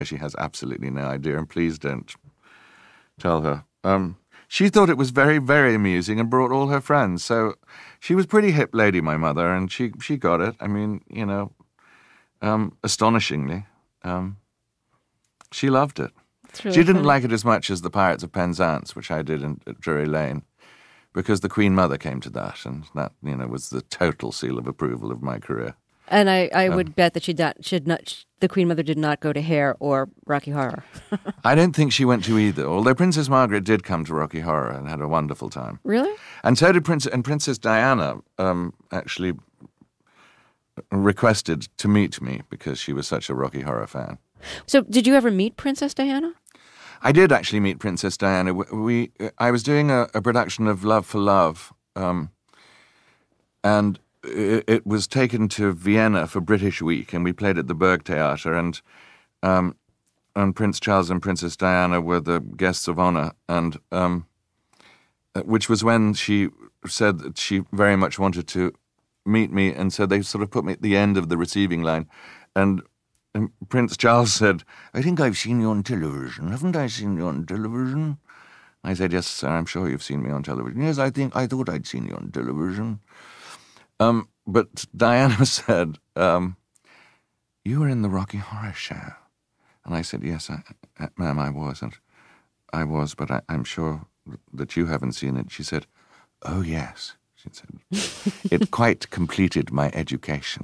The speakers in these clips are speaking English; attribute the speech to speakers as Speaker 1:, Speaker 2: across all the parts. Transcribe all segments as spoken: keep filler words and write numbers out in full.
Speaker 1: She has absolutely no idea, and please don't tell her. Um, she thought it was very, very amusing and brought all her friends. So she was a pretty hip lady, my mother, and she, she got it. I mean, you know, um, astonishingly. Um, she loved it.
Speaker 2: Really
Speaker 1: she didn't
Speaker 2: funny.
Speaker 1: like it as much as the Pirates of Penzance, which I did in, at Drury Lane, because the Queen Mother came to that, and that, you know, was the total seal of approval of my career.
Speaker 2: And I, I
Speaker 1: Um,
Speaker 2: would bet that she not, should not, the Queen Mother did not go to Hair or Rocky Horror.
Speaker 1: I don't think she went to either, although Princess Margaret did come to Rocky Horror and had a wonderful time.
Speaker 2: Really?
Speaker 1: And so did Prince and Princess Diana. Um, actually, requested to meet me because she was such a Rocky Horror fan.
Speaker 2: So did you ever meet Princess Diana?
Speaker 1: I did actually meet Princess Diana. We, we I was doing a, a production of Love for Love, um, and it, it was taken to Vienna for British Week, and we played at the Burgtheater, and um, and Prince Charles and Princess Diana were the guests of honor, and um, which was when she said that she very much wanted to meet me, and so they sort of put me at the end of the receiving line, and. And Prince Charles said, I think I've seen you on television. Haven't I seen you on television? I said, yes, sir, I'm sure you've seen me on television. Yes, I think, I thought I'd seen you on television. Um, but Diana said, um, you were in the Rocky Horror Show. And I said, yes, I, uh, ma'am, I was. And I was, but I, I'm sure that you haven't seen it. She said, oh, yes. She said, it quite completed my education.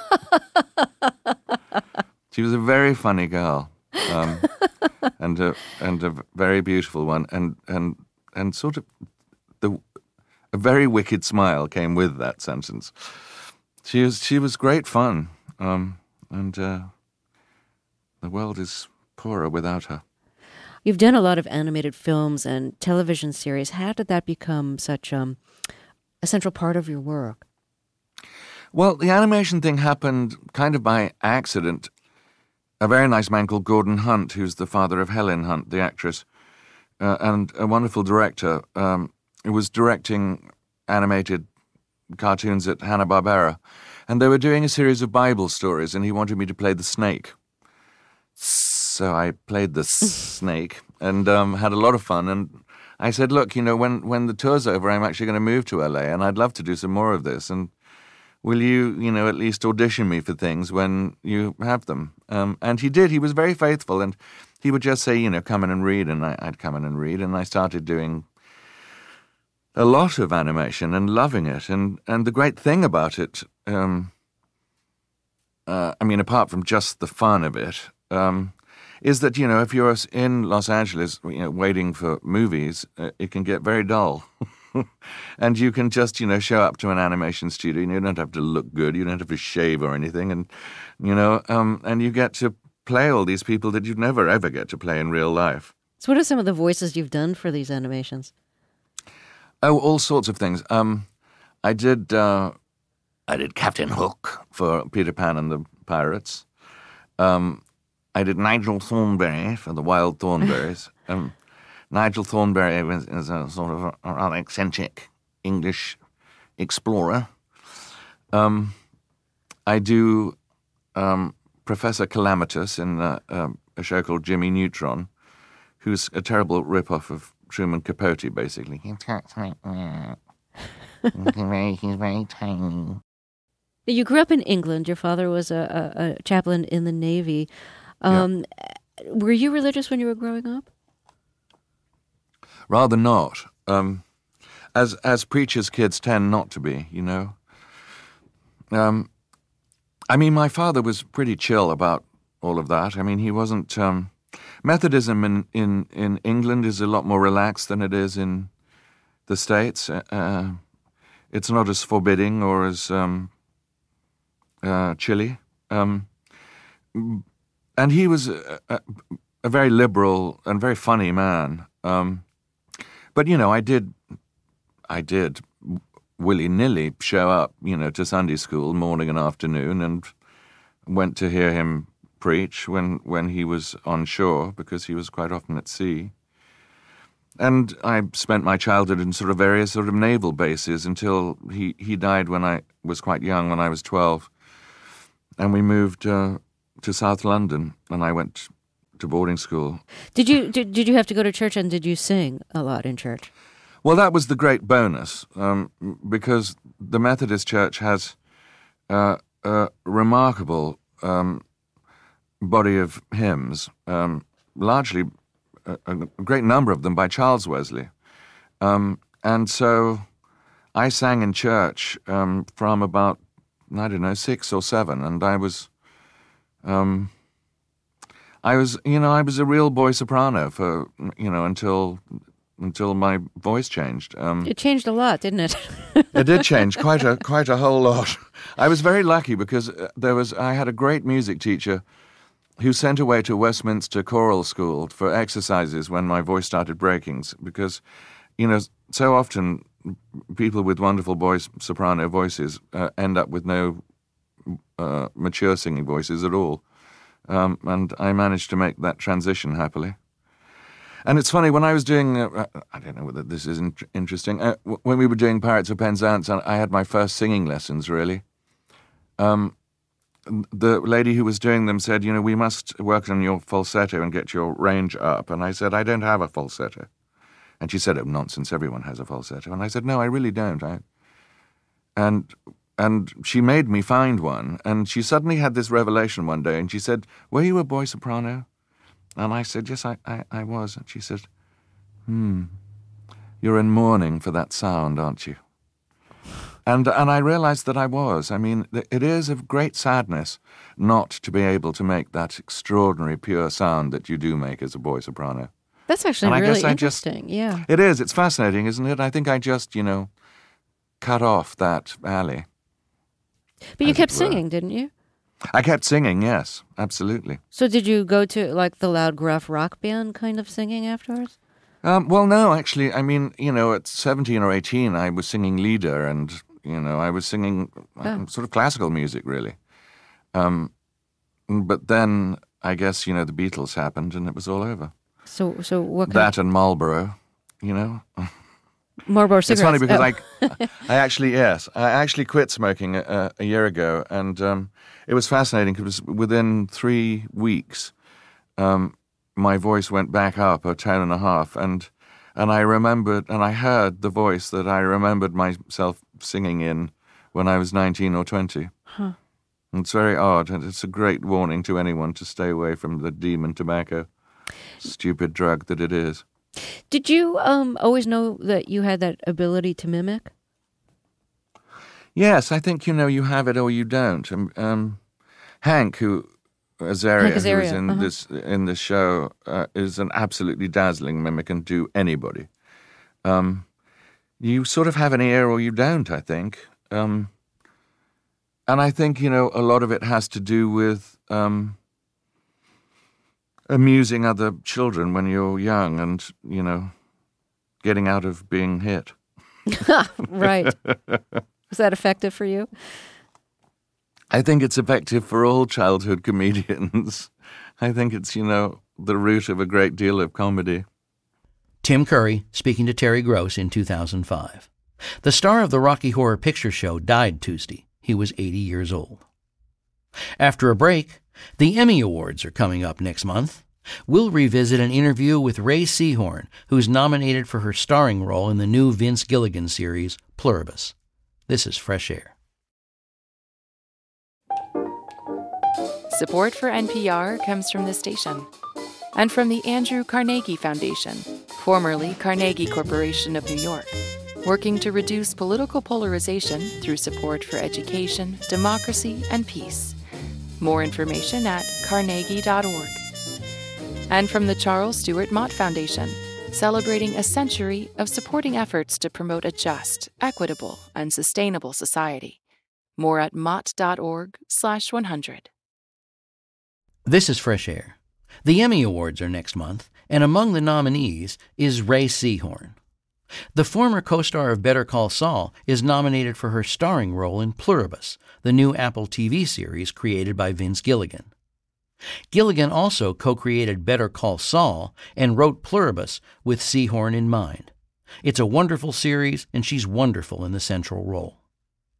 Speaker 1: She was a very funny girl, um, and a and a very beautiful one, and and and sort of the a very wicked smile came with that sentence. She was she was great fun, um, and uh, the world is poorer without her.
Speaker 2: You've done a lot of animated films and television series. How did that become such um, a central part of your work?
Speaker 1: Well, the animation thing happened kind of by accident. A very nice man called Gordon Hunt, who's the father of Helen Hunt, the actress, uh, and a wonderful director, um, who was directing animated cartoons at Hanna-Barbera. And they were doing a series of Bible stories, and he wanted me to play the snake. So I played the snake and um, had a lot of fun. And I said, look, you know, when, when the tour's over, I'm actually going to move to L A, and I'd love to do some more of this. And will you, you know, at least audition me for things when you have them? Um, and he did. He was very faithful, and he would just say, you know, come in and read, and I, I'd come in and read, and I started doing a lot of animation and loving it. And, and the great thing about it, um, uh, I mean, apart from just the fun of it, um, is that, you know, if you're in Los Angeles, you know, waiting for movies, uh, it can get very dull. And you can just, you know, show up to an animation studio, and you don't have to look good, you don't have to shave or anything, and, you know, um, and you get to play all these people that you'd never, ever get to play in real life.
Speaker 2: So what are some of the voices you've done for these animations?
Speaker 1: Oh, all sorts of things. Um, I did, uh, I did Captain Hook for Peter Pan and the Pirates. Um, I did Nigel Thornberry for the Wild Thornberries. um, Nigel Thornberry was, is a sort of a, a rather eccentric English explorer. Um, I do um, Professor Calamitous in uh, um, a show called Jimmy Neutron, who's a terrible rip-off of Truman Capote, basically. He talks like that. he's, very, he's very tiny.
Speaker 2: You grew up in England. Your father was a, a, a chaplain in the Navy. Um, yeah. Were you religious when you were growing up?
Speaker 1: Rather not. Um, as as preachers' kids tend not to be, you know. Um, I mean, my father was pretty chill about all of that. I mean, he wasn't... Um, Methodism in, in, in England is a lot more relaxed than it is in the States. Uh, it's not as forbidding or as um, uh, chilly. Um, and he was a, a, a very liberal and very funny man. Um, but, you know, I did, I did willy-nilly show up, you know, to Sunday school morning and afternoon, and went to hear him preach when, when he was on shore, because he was quite often at sea. And I spent my childhood in sort of various sort of naval bases until he, he died when I was quite young, when I was twelve. And we moved uh, to South London, and I went to boarding school.
Speaker 2: Did you did, did you have to go to church, and did you sing a lot in church?
Speaker 1: Well, that was the great bonus, um, because the Methodist Church has uh, a remarkable um, body of hymns, um, largely a, a great number of them by Charles Wesley. Um, and so I sang in church um, from about, I don't know, six or seven, and I was, um, I was, you know, I was a real boy soprano for, you know, until until my voice changed. Um,
Speaker 2: It changed a lot, didn't it?
Speaker 1: It did change quite a quite a whole lot. I was very lucky because there was I had a great music teacher who sent away to Westminster Choral School for exercises when my voice started breaking, because, you know, so often people with wonderful voice, soprano voices uh, end up with no uh, mature singing voices at all. Um, and I managed to make that transition happily. And it's funny, when I was doing, uh, I don't know whether this is in- interesting, uh, w- when we were doing Pirates of Penzance, I had my first singing lessons, really. Um, the lady who was doing them said, you know, we must work on your falsetto and get your range up. And I said, I don't have a falsetto. And she said, oh, nonsense, everyone has a falsetto. And I said, no, I really don't. I... And and she made me find one. And she suddenly had this revelation one day, and she said, were you a boy soprano? And I said, yes, I, I, I was. And she said, hmm, you're in mourning for that sound, aren't you? And and I realized that I was. I mean, it is of great sadness not to be able to make that extraordinary pure sound that you do make as a boy soprano.
Speaker 2: That's actually
Speaker 1: And I
Speaker 2: really
Speaker 1: guess I
Speaker 2: interesting,
Speaker 1: just,
Speaker 2: yeah.
Speaker 1: It is. It's fascinating, isn't it? I think I just, you know, cut off that alley.
Speaker 2: But you kept
Speaker 1: it were.
Speaker 2: singing, didn't you?
Speaker 1: I kept singing, yes, absolutely.
Speaker 2: So did you go to, like, the loud, gruff rock band kind of singing afterwards?
Speaker 1: Um, well, no, actually, I mean, you know, at seventeen or eighteen, I was singing lieder, and, you know, I was singing um, sort of classical music, really. Um, but then, I guess, you know, the Beatles happened, and it was all over.
Speaker 2: So, so what kind
Speaker 1: That and Marlboro, you know.
Speaker 2: Marlboro cigarettes.
Speaker 1: It's funny because
Speaker 2: oh.
Speaker 1: I, I actually, yes, I actually quit smoking a, a year ago, and um, it was fascinating because within three weeks, um, my voice went back up a tone and a half, and and I remembered, and I heard the voice that I remembered myself singing in when I was nineteen or twenty.
Speaker 2: Huh.
Speaker 1: And it's very odd, and it's a great warning to anyone to stay away from the demon tobacco, stupid drug that it is.
Speaker 2: Did you um, always know that you had that ability to mimic?
Speaker 1: Yes, I think, you know, you have it or you don't. Um, um, Hank, who Azaria,
Speaker 2: Hank
Speaker 1: who is
Speaker 2: Azaria,
Speaker 1: in
Speaker 2: uh-huh.
Speaker 1: this in this show, uh, is an absolutely dazzling mimic and do anybody. Um, you sort of have an ear or you don't, I think. Um, and I think, you know, a lot of it has to do with um, amusing other children when you're young and, you know, getting out of being hit.
Speaker 2: Right. Was that effective for you?
Speaker 1: I think it's effective for all childhood comedians. I think it's, you know, the root of a great deal of comedy.
Speaker 3: Tim Curry speaking to Terry Gross in two thousand five. The star of the Rocky Horror Picture Show died Tuesday. He was eighty years old. After a break, the Emmy Awards are coming up next month. We'll revisit an interview with Ray Seahorn, who's nominated for her starring role in the new Vince Gilligan series, Pluribus. This is Fresh Air.
Speaker 4: Support for N P R comes from this station and from the Andrew Carnegie Foundation, formerly Carnegie Corporation of New York, working to reduce political polarization through support for education, democracy, and peace. More information at carnegie dot org. And from the Charles Stewart Mott Foundation, celebrating a century of supporting efforts to promote a just, equitable, and sustainable society. More at mott dot org slash one hundred.
Speaker 3: This is Fresh Air. The Emmy Awards are next month, and among the nominees is Ray Seahorn. The former co-star of Better Call Saul is nominated for her starring role in Pluribus, the new Apple T V series created by Vince Gilligan. Gilligan also co-created Better Call Saul and wrote Pluribus with Seahorn in mind. It's a wonderful series, and she's wonderful in the central role.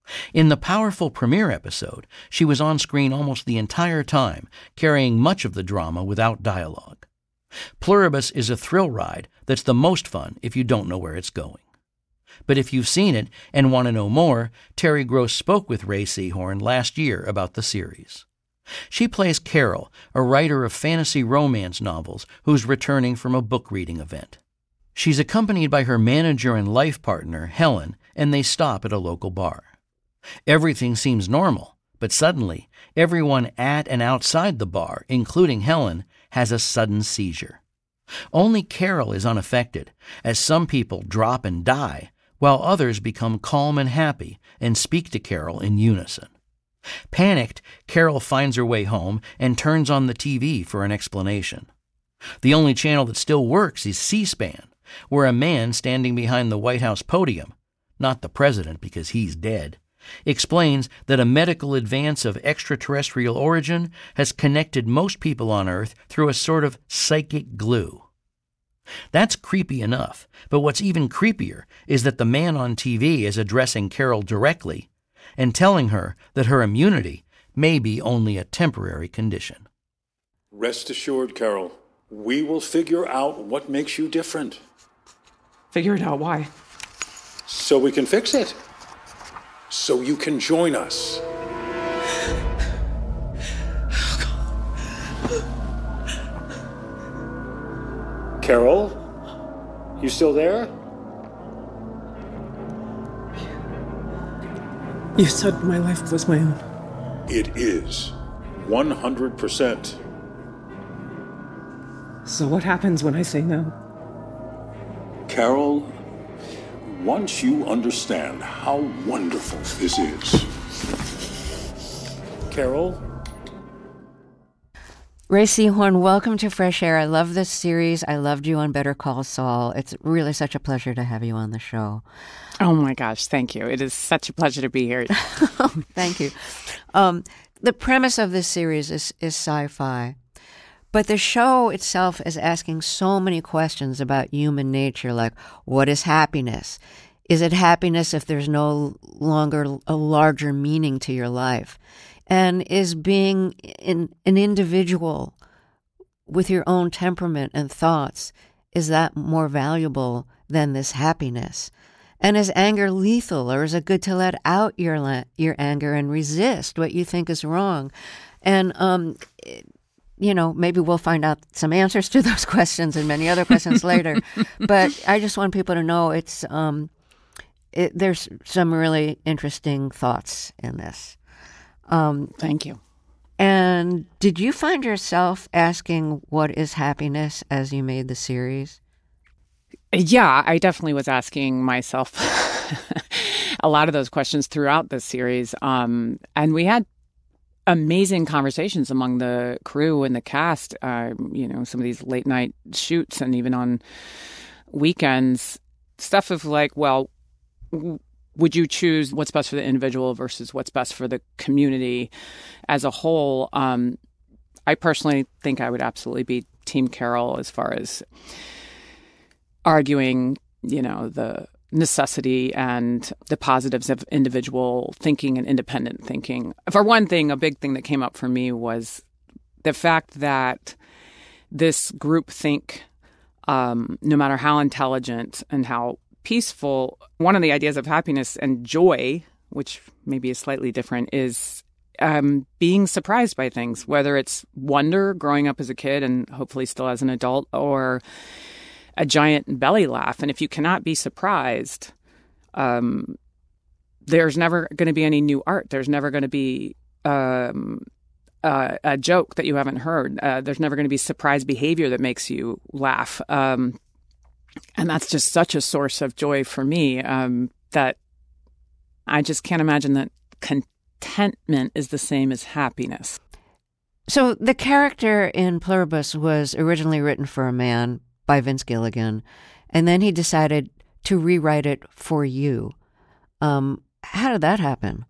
Speaker 3: In the powerful premiere episode, she was on screen almost the entire time, carrying much of the drama without dialogue. Pluribus is a thrill ride that's the most fun if you don't know where it's going. But if you've seen it and want to know more, Terry Gross spoke with Rhea Seehorn last year about the series. She plays Carol, a writer of fantasy romance novels who's returning from a book reading event. She's accompanied by her manager and life partner, Helen, and they stop at a local bar. Everything seems normal, but suddenly, everyone at and outside the bar, including Helen, has a sudden seizure. Only Carol is unaffected, as some people drop and die, while others become calm and happy and speak to Carol in unison. Panicked, Carol finds her way home and turns on the T V for an explanation. The only channel that still works is C-SPAN, where a man standing behind the White House podium, not the president because he's dead, explains that a medical advance of extraterrestrial origin has connected most people on Earth through a sort of psychic glue. That's creepy enough, but what's even creepier is that the man on T V is addressing Carol directly and telling her that her immunity may be only a temporary condition.
Speaker 5: Rest assured, Carol, we will figure out what makes you different.
Speaker 6: Figure it out, why?
Speaker 5: So we can fix it. So you can join us. Carol, you still there?
Speaker 6: You said my life was my own.
Speaker 5: It is. one hundred percent.
Speaker 6: So what happens when I say no?
Speaker 5: Carol, once you understand how wonderful this is. Carol?
Speaker 2: Rhea Seehorn, welcome to Fresh Air. I love this series. I loved you on Better Call Saul. It's really such a pleasure to have you on the show.
Speaker 7: Oh my gosh, thank you. It is such a pleasure to be here.
Speaker 2: Thank you. Um, the premise of this series is, is sci-fi, but the show itself is asking so many questions about human nature, like what is happiness? Is it happiness if there's no longer a larger meaning to your life? And is being in, an individual with your own temperament and thoughts, is that more valuable than this happiness? And is anger lethal, or is it good to let out your la- your anger and resist what you think is wrong? And, um, you know, maybe we'll find out some answers to those questions and many other questions later. But I just want people to know it's um, it, there's some really interesting thoughts in this. Um,
Speaker 7: Thank you.
Speaker 2: And did you find yourself asking what is happiness as you made the series?
Speaker 7: Yeah, I definitely was asking myself a lot of those questions throughout the series. Um, and we had amazing conversations among the crew and the cast, uh, you know, some of these late night shoots and even on weekends, stuff of like, well, w- would you choose what's best for the individual versus what's best for the community as a whole? Um, I personally think I would absolutely be Team Carol as far as arguing, you know, the necessity and the positives of individual thinking and independent thinking. For one thing, a big thing that came up for me was the fact that this group think, um, no matter how intelligent and how peaceful, one of the ideas of happiness and joy, which maybe is slightly different, is um, being surprised by things, whether it's wonder growing up as a kid and hopefully still as an adult, or a giant belly laugh. And if you cannot be surprised, um, there's never going to be any new art. There's never going to be um, uh, a joke that you haven't heard. Uh, there's never going to be surprise behavior that makes you laugh. Um, and that's just such a source of joy for me um, that I just can't imagine that contentment is the same as happiness.
Speaker 2: So the character in Pluribus was originally written for a man by Vince Gilligan, and then he decided to rewrite it for you. Um, how did that happen?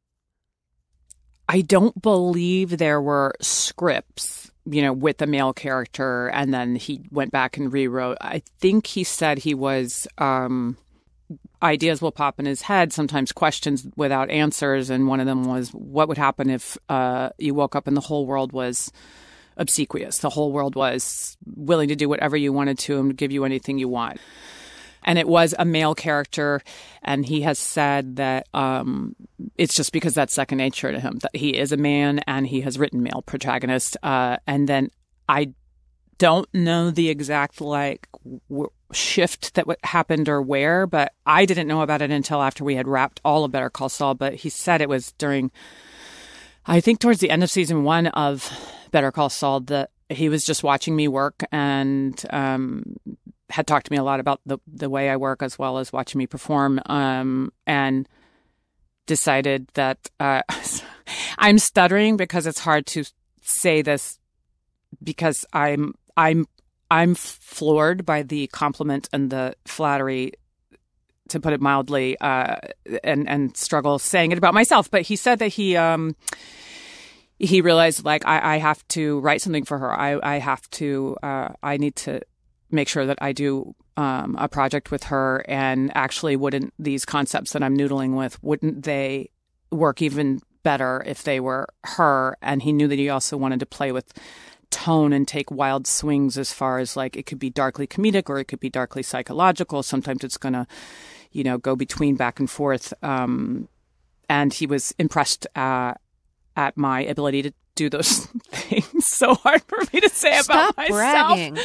Speaker 7: I don't believe there were scripts, you know, with the male character, and then he went back and rewrote. I think he said he was um, ideas will pop in his head, sometimes questions without answers. And one of them was, what would happen if uh, you woke up and the whole world was obsequious? The whole world was willing to do whatever you wanted to and give you anything you want. And it was a male character, and he has said that um, it's just because that's second nature to him, that he is a man and he has written male protagonists. Uh, and then I don't know the exact like w- shift that w- happened or where, but I didn't know about it until after we had wrapped all of Better Call Saul. But he said it was during, I think towards the end of season one of Better Call Saul, that he was just watching me work and um, had talked to me a lot about the, the way I work as well as watching me perform, um, and decided that uh, I'm stuttering because it's hard to say this because I'm I'm I'm floored by the compliment and the flattery, to put it mildly, uh, and and struggle saying it about myself. But he said that he um, he realized like I, I have to write something for her. I I have to uh, I need to make sure that I do um, a project with her. And actually, wouldn't these concepts that I'm noodling with, wouldn't they work even better if they were her? And he knew that he also wanted to play with tone and take wild swings as far as like it could be darkly comedic or it could be darkly psychological. Sometimes it's going to, you know, go between back and forth. Um, and he was impressed uh, at my ability to do those things. So hard for me to say
Speaker 2: Stop
Speaker 7: about myself.
Speaker 2: bragging.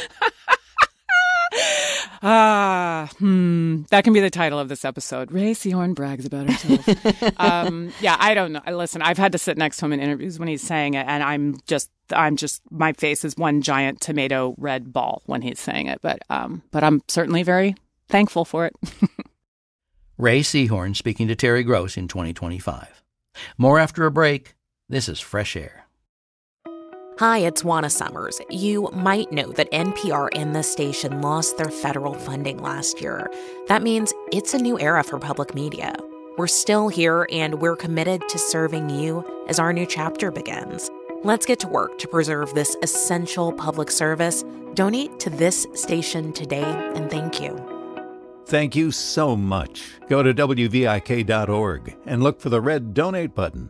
Speaker 7: Ah, hmm. That can be the title of this episode. Ray Seahorn brags about herself. um, yeah, I don't know. Listen, I've had to sit next to him in interviews when he's saying it, and I'm just, I'm just, my face is one giant tomato red ball when he's saying it. But, um, but I'm certainly very thankful for it.
Speaker 3: Ray Seahorn speaking to Terry Gross in twenty twenty-five. More after a break. This is Fresh Air.
Speaker 8: Hi, it's Juana Summers. You might know that N P R and this station lost their federal funding last year. That means it's a new era for public media. We're still here, and we're committed to serving you as our new chapter begins. Let's get to work to preserve this essential public service. Donate to this station today, and thank you.
Speaker 9: Thank you so much. Go to W V I K dot org and look for the red donate button.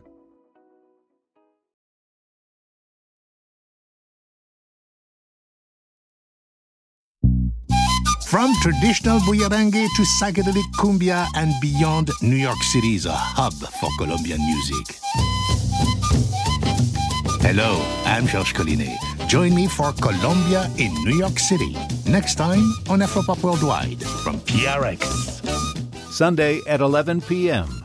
Speaker 10: From traditional Buyarangue to psychedelic cumbia and beyond, New York City is a hub for Colombian music. Hello, I'm Georges Collinet. Join me for Colombia in New York City. Next time on Afropop Worldwide from P R X.
Speaker 9: Sunday at eleven p.m.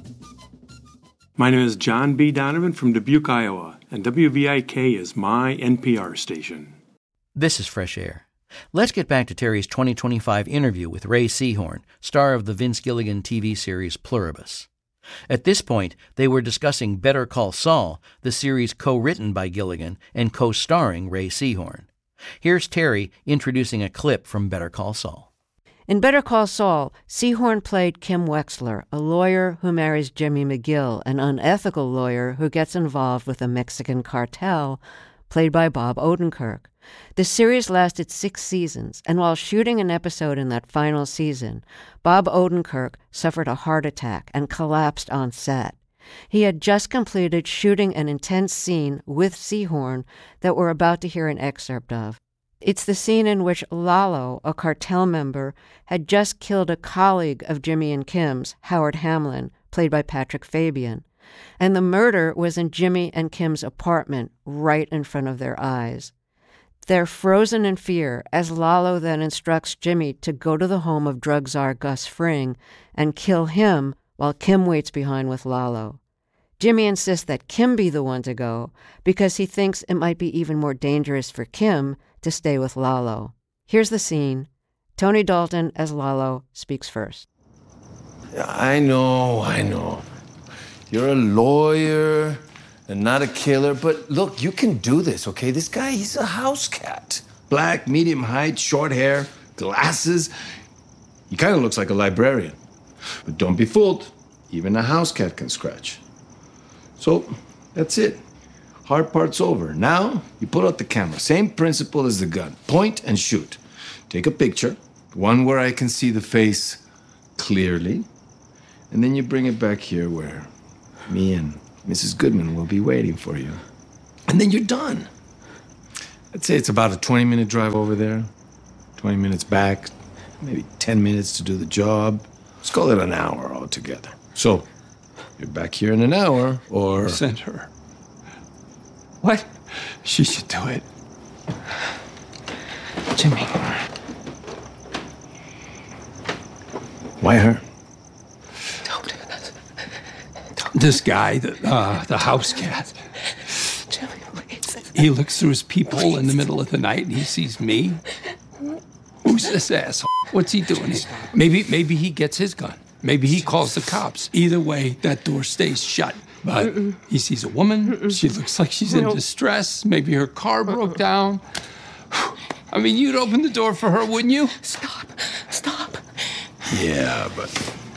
Speaker 5: My name is John B. Donovan from Dubuque, Iowa, and W V I K is my N P R station.
Speaker 3: This is Fresh Air. Let's get back to Terry's twenty twenty-five interview with Ray Seahorn, star of the Vince Gilligan T V series Pluribus. At this point, they were discussing Better Call Saul, the series co-written by Gilligan and co-starring Ray Seahorn. Here's Terry introducing a clip from Better Call Saul.
Speaker 2: In Better Call Saul, Seahorn played Kim Wexler, a lawyer who marries Jimmy McGill, an unethical lawyer who gets involved with a Mexican cartel, played by Bob Odenkirk. The series lasted six seasons, and while shooting an episode in that final season, Bob Odenkirk suffered a heart attack and collapsed on set. He had just completed shooting an intense scene with Seahorn that we're about to hear an excerpt of. It's the scene in which Lalo, a cartel member, had just killed a colleague of Jimmy and Kim's, Howard Hamlin, played by Patrick Fabian. And the murder was in Jimmy and Kim's apartment, right in front of their eyes. They're frozen in fear as Lalo then instructs Jimmy to go to the home of drug czar Gus Fring and kill him while Kim waits behind with Lalo. Jimmy insists that Kim be the one to go because he thinks it might be even more dangerous for Kim to stay with Lalo. Here's the scene. Tony Dalton as Lalo speaks first.
Speaker 11: I know, I know. You're a lawyer and not a killer, but look, you can do this, okay? This guy, he's a house cat. Black, medium height, short hair, glasses. He kind of looks like a librarian. But don't be fooled. Even a house cat can scratch. So, that's it. Hard part's over. Now, you put out the camera. Same principle as the gun. Point and shoot. Take a picture, one where I can see the face clearly, and then you bring it back here where me and Missus Goodman will be waiting for you. And then you're done. I'd say it's about a twenty-minute drive over there, twenty minutes back, maybe ten minutes to do the job. Let's call it an hour altogether. So, you're back here in an hour, or...
Speaker 5: Send her. What? She should do it.
Speaker 6: Jimmy.
Speaker 11: Why her?
Speaker 6: Don't do this.
Speaker 5: This guy, the, uh, the house cat.
Speaker 6: Jimmy, please.
Speaker 5: He looks through his peephole in the middle of the night and he sees me. Who's this asshole? What's he doing here? Maybe, maybe he gets his gun. Maybe he calls the cops. Either way, that door stays shut. But Mm-mm. he sees a woman. Mm-mm. She looks like she's in no. distress. Maybe her car broke down. I mean, you'd open the door for her, wouldn't you?
Speaker 6: Stop. Stop.
Speaker 11: Yeah, but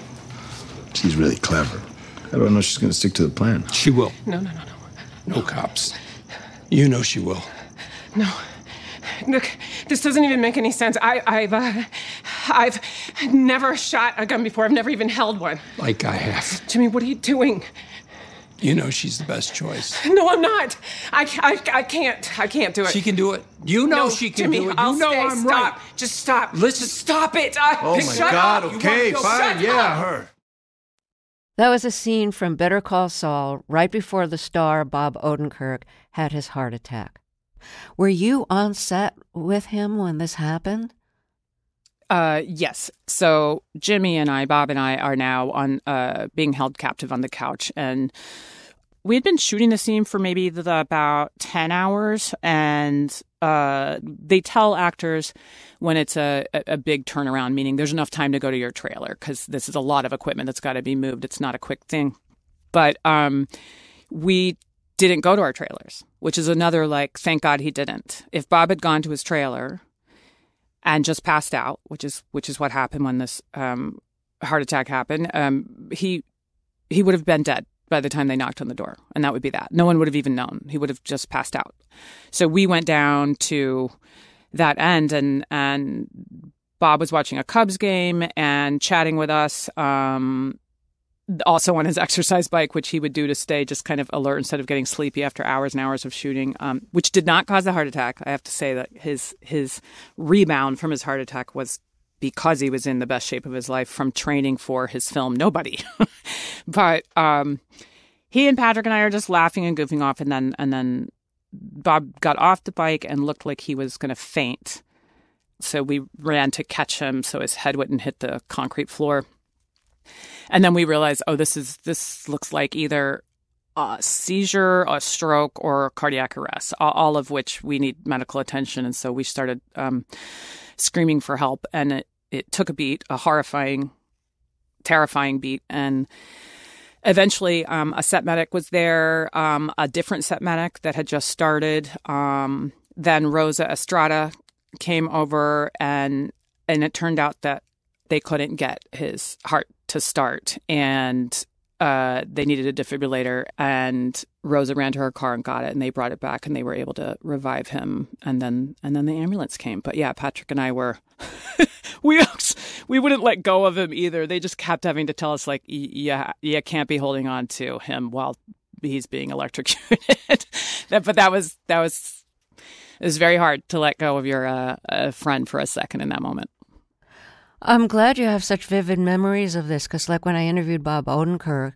Speaker 11: she's really clever. I don't know if she's going to stick to the plan.
Speaker 5: She will.
Speaker 6: No, no, no, no.
Speaker 5: No cops. You know she will.
Speaker 6: No. Look, this doesn't even make any sense. I, I've, uh, I've never shot a gun before. I've never even held one.
Speaker 5: Like I have.
Speaker 6: Jimmy, what are you doing?
Speaker 5: You know she's the best choice.
Speaker 6: No, I'm not. I, I, I can't. I can't do it.
Speaker 5: She can do it. You know
Speaker 6: no,
Speaker 5: she can
Speaker 6: Jimmy,
Speaker 5: do it. You
Speaker 6: I'll
Speaker 5: know
Speaker 6: stay.
Speaker 5: I'm
Speaker 6: stop.
Speaker 5: right.
Speaker 6: Just stop.
Speaker 5: Listen.
Speaker 6: Just stop it. I,
Speaker 11: oh, my
Speaker 6: shut
Speaker 11: God.
Speaker 6: Up.
Speaker 11: Okay, fine. Yeah, up. her.
Speaker 2: That was a scene from Better Call Saul right before the star, Bob Odenkirk, had his heart attack. Were you on set with him when this happened?
Speaker 7: Uh, yes. So Jimmy and I, Bob and I, are now on uh, being held captive on the couch. And we had been shooting the scene for maybe the, about ten hours. And uh, they tell actors when it's a, a big turnaround, meaning there's enough time to go to your trailer, because this is a lot of equipment that's got to be moved. It's not a quick thing. But um, we didn't go to our trailers, which is another, like, thank God he didn't. If Bob had gone to his trailer and just passed out, which is which is what happened when this um, heart attack happened, um, he he would have been dead by the time they knocked on the door, and that would be that. No one would have even known. He would have just passed out. So we went down to that end, and and Bob was watching a Cubs game and chatting with us, um, also on his exercise bike, which he would do to stay just kind of alert instead of getting sleepy after hours and hours of shooting, um, which did not cause the heart attack. I have to say that his his rebound from his heart attack was because he was in the best shape of his life from training for his film Nobody. But um, he and Patrick and I are just laughing and goofing off, and then and then Bob got off the bike and looked like he was going to faint. So we ran to catch him so his head wouldn't hit the concrete floor. And then we realized, oh, this is this looks like either a seizure, a stroke, or cardiac arrest, all of which we need medical attention. And so we started um, screaming for help, and it, it took a beat, a horrifying, terrifying beat. And eventually um, a set medic was there, um, a different set medic that had just started. Um, then Rosa Estrada came over, and and it turned out that they couldn't get his heart to start, and uh, they needed a defibrillator, and Rosa ran to her car and got it, and they brought it back, and they were able to revive him, and then and then the ambulance came. But yeah, Patrick and I were we we wouldn't let go of him either. They just kept having to tell us, like, yeah, you can't be holding on to him while he's being electrocuted. that, but that was that was it was very hard to let go of your uh, uh, friend for a second in that moment.
Speaker 2: I'm glad you have such vivid memories of this, because like when I interviewed Bob Odenkirk,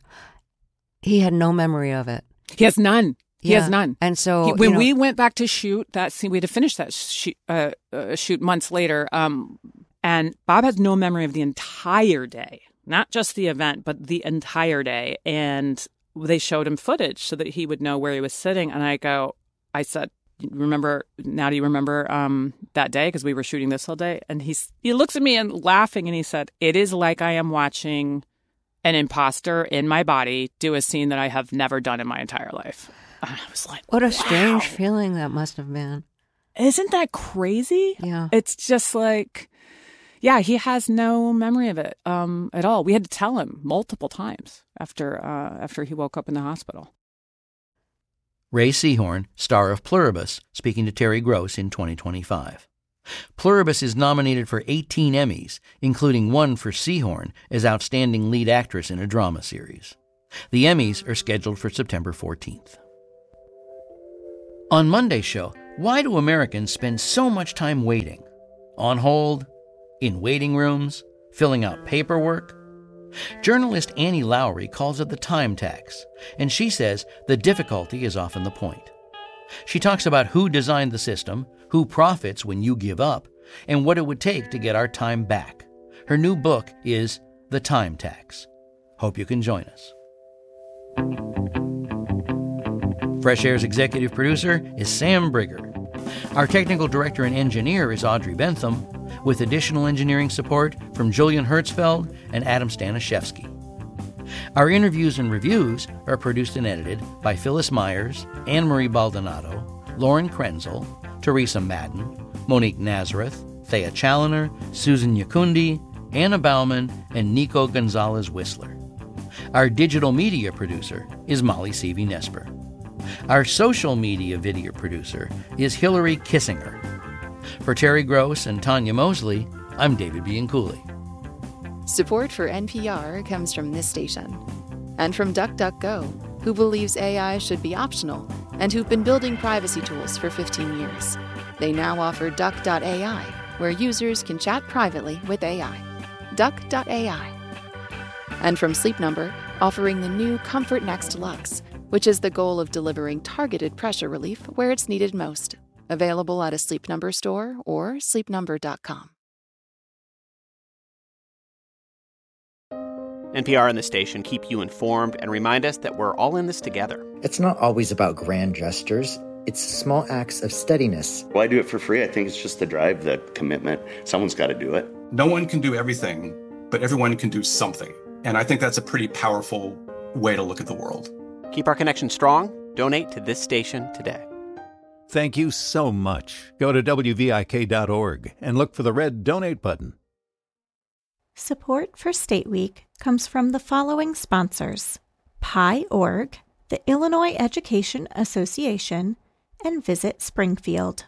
Speaker 2: he had no memory of it.
Speaker 7: He has none. He
Speaker 2: yeah.
Speaker 7: has none.
Speaker 2: And so
Speaker 7: he, when
Speaker 2: you know,
Speaker 7: we went back to shoot that scene, we had to finish that shoot, uh, uh, shoot months later. Um, and Bob has no memory of the entire day, not just the event, but the entire day. And they showed him footage so that he would know where he was sitting. And I go, I said, remember, now do you remember um, that day? Because we were shooting this all day. And he's, he looks at me and laughing, and he said, it is like I am watching an imposter in my body do a scene that I have never done in my entire life. And I was like,
Speaker 2: what a
Speaker 7: wow.
Speaker 2: strange feeling that must have been.
Speaker 7: Isn't that crazy?
Speaker 2: Yeah.
Speaker 7: It's just like, yeah, he has no memory of it um, at all. We had to tell him multiple times after uh, after he woke up in the hospital.
Speaker 3: Ray Seahorn, star of Pluribus, speaking to Terry Gross in twenty twenty-five. Pluribus is nominated for eighteen Emmys, including one for Seahorn as Outstanding Lead Actress in a Drama Series. The Emmys are scheduled for September fourteenth. On Monday's show, why do Americans spend so much time waiting? On hold? In waiting rooms? Filling out paperwork? Journalist Annie Lowrey calls it the time tax, and she says the difficulty is often the point. She talks about who designed the system, who profits when you give up, and what it would take to get our time back. Her new book is The Time Tax. Hope you can join us. Fresh Air's executive producer is Sam Brigger. Our technical director and engineer is Audrey Bentham, with additional engineering support from Julian Hertzfeld and Adam Staniszewski. Our interviews and reviews are produced and edited by Phyllis Myers, Anne-Marie Baldonado, Lauren Krenzel, Teresa Madden, Monique Nazareth, Thea Challoner, Susan Yakundi, Anna Bauman, and Nico Gonzalez-Whistler. Our digital media producer is Molly Seavey-Nesper. Our social media video producer is Hillary Kissinger. For Terry Gross and Tanya Mosley, I'm David Bianculli.
Speaker 4: Support for N P R comes from this station and from DuckDuckGo, who believes A I should be optional and who've been building privacy tools for fifteen years. They now offer Duck dot A I, where users can chat privately with A I. Duck dot A I. And from Sleep Number, offering the new Comfort Next Luxe, which is the goal of delivering targeted pressure relief where it's needed most. Available at a Sleep Number store or sleep number dot com.
Speaker 12: N P R and the station keep you informed and remind us that we're all in this together.
Speaker 13: It's not always about grand gestures. It's small acts of steadiness.
Speaker 14: Well, I do it for free. I think it's just the drive, the commitment. Someone's got to do it.
Speaker 15: No one can do everything, but everyone can do something. And I think that's a pretty powerful way to look at the world.
Speaker 12: Keep our connection strong. Donate to this station today.
Speaker 9: Thank you so much. Go to W V I K dot org and look for the red donate button.
Speaker 16: Support for State Week comes from the following sponsors: Pi dot org, the Illinois Education Association, and Visit Springfield.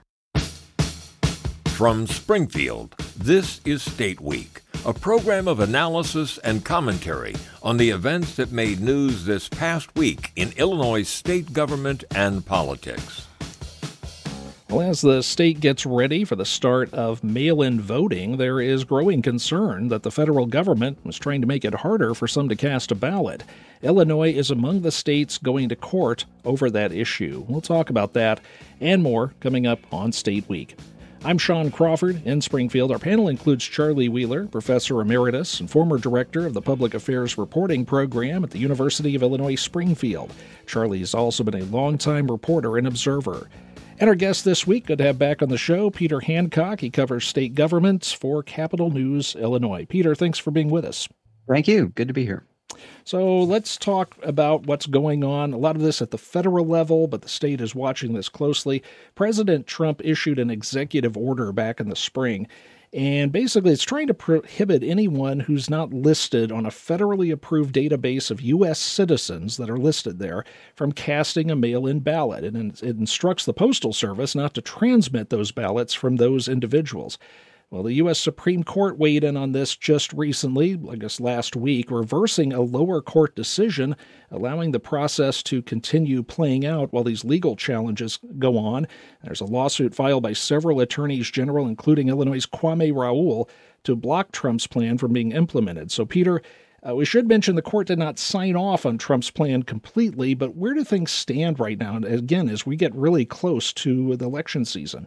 Speaker 17: From Springfield, this is State Week, a program of analysis and commentary on the events that made news this past week in Illinois state government and politics.
Speaker 18: Well, as the state gets ready for the start of mail-in voting, there is growing concern that the federal government is trying to make it harder for some to cast a ballot. Illinois is among the states going to court over that issue. We'll talk about that and more coming up on State Week. I'm Sean Crawford in Springfield. Our panel includes Charlie Wheeler, Professor Emeritus and former Director of the Public Affairs Reporting Program at the University of Illinois Springfield. Charlie's also been a longtime reporter and observer. And our guest this week, good to have back on the show, Peter Hancock. He covers state governments for Capital News Illinois. Peter, thanks for being with us.
Speaker 19: Thank you. Good to be here.
Speaker 18: So let's talk about what's going on. A lot of this at the federal level, but the state is watching this closely. President Trump issued an executive order back in the spring, and basically it's trying to prohibit anyone who's not listed on a federally approved database of U S citizens that are listed there from casting a mail-in ballot. And it instructs the Postal Service not to transmit those ballots from those individuals. Well, the U S Supreme Court weighed in on this just recently, I guess last week, reversing a lower court decision, allowing the process to continue playing out while these legal challenges go on. There's a lawsuit filed by several attorneys general, including Illinois' Kwame Raoul, to block Trump's plan from being implemented. So, Peter, uh, we should mention the court did not sign off on Trump's plan completely, but where do things stand right now, again, as we get really close to the election season?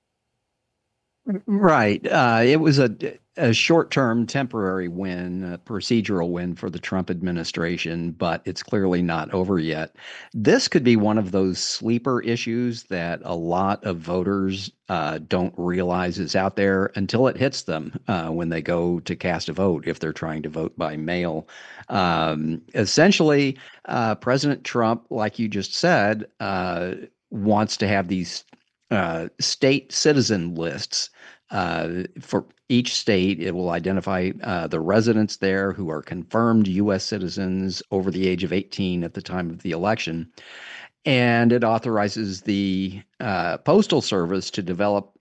Speaker 19: Right. Uh, it was a, a short-term temporary win, a procedural win for the Trump administration, but it's clearly not over yet. This could be one of those sleeper issues that a lot of voters uh, don't realize is out there until it hits them uh, when they go to cast a vote, if they're trying to vote by mail. Um, essentially, uh, President Trump, like you just said, uh, wants to have these Uh, state citizen lists. Uh, for each state, it will identify uh, the residents there who are confirmed U S citizens over the age of eighteen at the time of the election. And it authorizes the uh, Postal Service to develop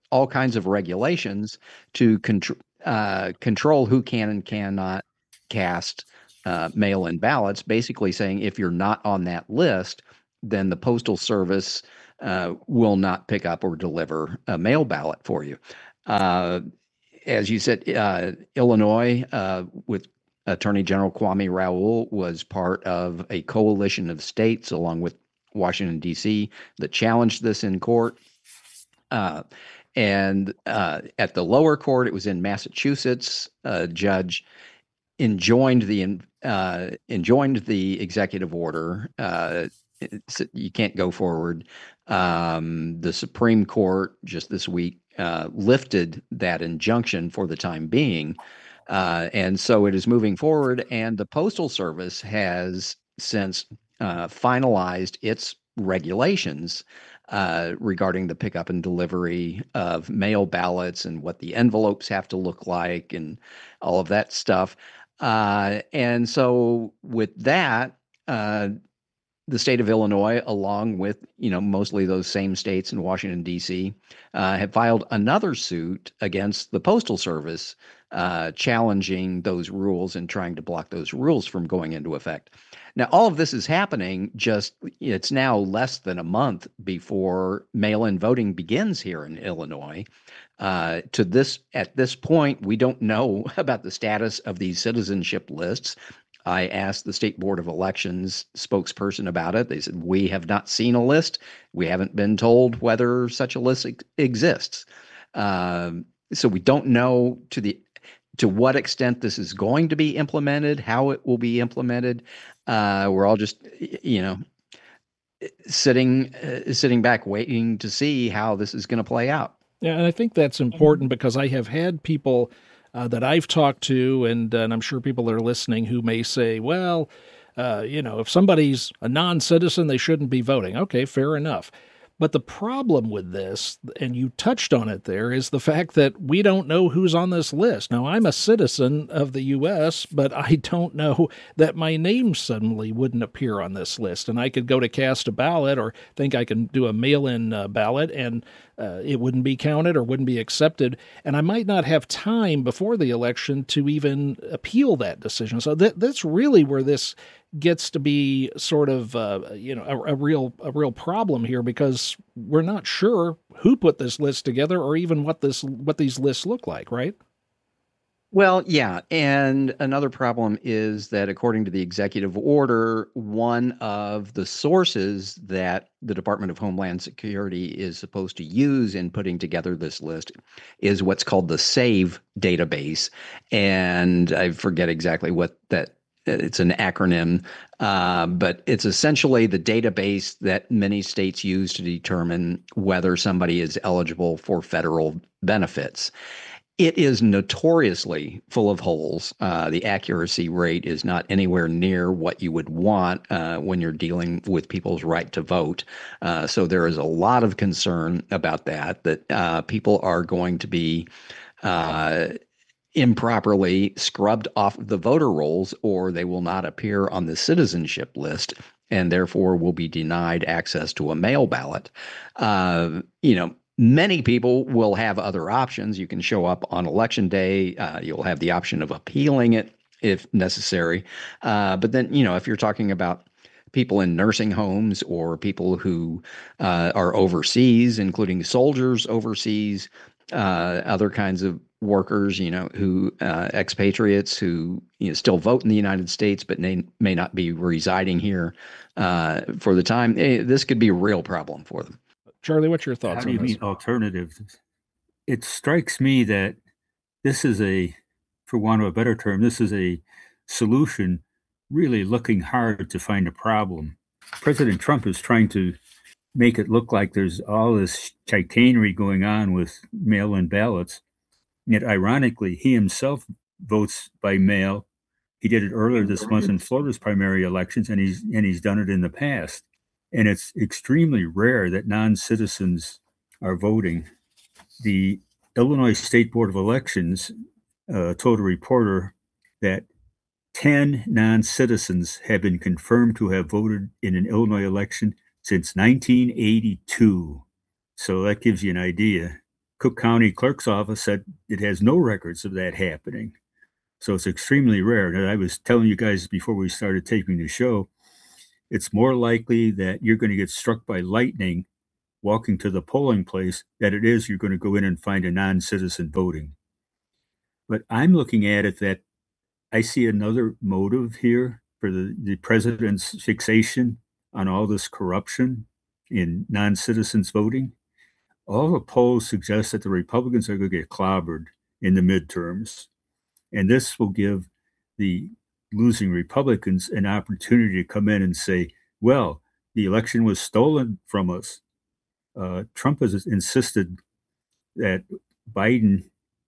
Speaker 19: all kinds of regulations to contr- uh, control who can and cannot cast uh, mail-in ballots, basically saying if you're not on that list, then the Postal Service uh, will not pick up or deliver a mail ballot for you. Uh, as you said, uh, Illinois, uh, with Attorney General Kwame Raoul, was part of a coalition of states, along with Washington, D C, that challenged this in court. Uh, and uh, at the lower court, it was in Massachusetts. A judge enjoined the uh, enjoined the executive order. Uh, you can't go forward. Um, the Supreme Court just this week uh, lifted that injunction for the time being. Uh, and so it is moving forward, and the Postal Service has since uh, finalized its regulations uh, regarding the pickup and delivery of mail ballots and what the envelopes have to look like and all of that stuff. Uh, and so with that, uh, the state of Illinois, along with, you know, mostly those same states in Washington, D C, uh, have filed another suit against the Postal Service, uh, challenging those rules and trying to block those rules from going into effect. Now, all of this is happening just, it's now less than a month before mail-in voting begins here in Illinois. Uh, to this, at this point, we don't know about the status of these citizenship lists. I asked the State Board of Elections spokesperson about it. They said, we have not seen a list. We haven't been told whether such a list ex- exists. Um, so we don't know to the to what extent this is going to be implemented, how it will be implemented. Uh, we're all just, you know, sitting uh, sitting back waiting to see how this is going to play out.
Speaker 18: Yeah, and I think that's important because I have had people Uh, that I've talked to, and, uh, and I'm sure people are listening who may say, well, uh, you know, if somebody's a non-citizen, they shouldn't be voting. Okay, fair enough. But the problem with this, and you touched on it there, is the fact that we don't know who's on this list. Now, I'm a citizen of the U S, but I don't know that my name suddenly wouldn't appear on this list. And I could go to cast a ballot or think I can do a mail-in uh, ballot, and uh, it wouldn't be counted or wouldn't be accepted. And I might not have time before the election to even appeal that decision. So that, that's really where this gets to be sort of, uh, you know, a, a real a real problem here, because we're not sure who put this list together or even what this what these lists look like, right?
Speaker 19: Well, yeah. And another problem is that according to the executive order, one of the sources that the Department of Homeland Security is supposed to use in putting together this list is what's called the SAVE database. And I forget exactly what that it's an acronym, uh, but it's essentially the database that many states use to determine whether somebody is eligible for federal benefits. It is notoriously full of holes. Uh, the accuracy rate is not anywhere near what you would want uh, when you're dealing with people's right to vote. Uh, so there is a lot of concern about that, that uh, people are going to be uh, improperly scrubbed off the voter rolls, or they will not appear on the citizenship list and therefore will be denied access to a mail ballot. Uh, you know, many people will have other options. You can show up on election day. Uh, you'll have the option of appealing it if necessary. Uh, but then, you know, if you're talking about people in nursing homes or people who uh, are overseas, including soldiers overseas, uh, other kinds of workers, you know, who uh, expatriates who you know, still vote in the United States but may, may not be residing here uh, for the time, this could be a real problem for them.
Speaker 18: Charlie, what's your thoughts
Speaker 20: How do
Speaker 18: on
Speaker 20: you
Speaker 18: this?
Speaker 20: mean alternatives? It strikes me that this is a, for want of a better term, this is a solution really looking hard to find a problem. President Trump is trying to make it look like there's all this chicanery going on with mail-in ballots. Yet, ironically, he himself votes by mail. He did it earlier this month in Florida's primary elections, and he's and he's done it in the past. And it's extremely rare that non-citizens are voting. The Illinois State Board of Elections uh, told a reporter that ten non-citizens have been confirmed to have voted in an Illinois election since nineteen eighty-two. So that gives you an idea. Cook County Clerk's Office said it has no records of that happening. So it's extremely rare. And I was telling you guys before we started taping the show, it's more likely that you're going to get struck by lightning walking to the polling place than it is you're going to go in and find a non-citizen voting. But I'm looking at it that I see another motive here for the, the president's fixation on all this corruption in non-citizens voting. All the polls suggest that the Republicans are going to get clobbered in the midterms. And this will give the losing Republicans an opportunity to come in and say, well, the election was stolen from us. Uh, Trump has insisted that Biden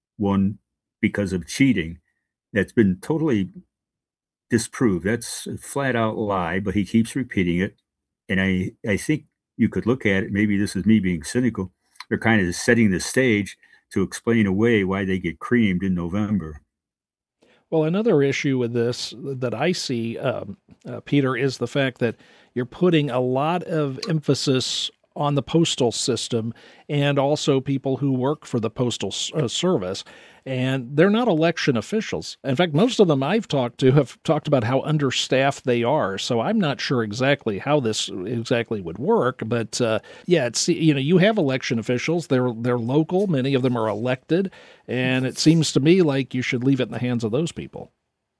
Speaker 20: won because of cheating. That's been totally disproved. That's a flat out lie, but he keeps repeating it. And I, I think you could look at it, maybe this is me being cynical, they're kind of setting the stage to explain away why they get creamed in November.
Speaker 18: Well, another issue with this that I see, um, uh, Peter, is the fact that you're putting a lot of emphasis on the postal system and also people who work for the postal uh, service. And they're not election officials. In fact, most of them I've talked to have talked about how understaffed they are. So I'm not sure exactly how this exactly would work. But uh, yeah, it's, you know, you have election officials. They're they're local. Many of them are elected. And it seems to me like you should leave it in the hands of those people.